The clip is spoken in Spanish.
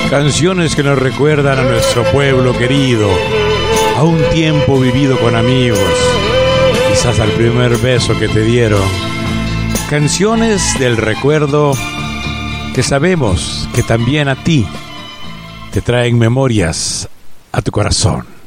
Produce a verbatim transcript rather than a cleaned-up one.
Canciones que nos recuerdan a nuestro pueblo querido, a un tiempo vivido con amigos, quizás al primer beso que te dieron. Canciones del recuerdo que sabemos que también a ti te traen memorias a tu corazón.